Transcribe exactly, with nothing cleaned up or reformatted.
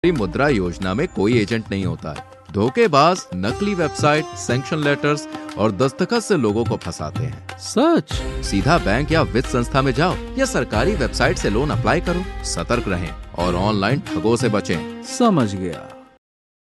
मुद्रा योजना में कोई एजेंट नहीं होता है। धोखेबाज नकली वेबसाइट, सैंक्शन लेटर्स और दस्तखत से लोगों को फंसाते हैं। सच? सीधा बैंक या वित्त संस्था में जाओ या सरकारी वेबसाइट से लोन अप्लाई करो। सतर्क रहें और ऑनलाइन ठगों से बचें। समझ गया।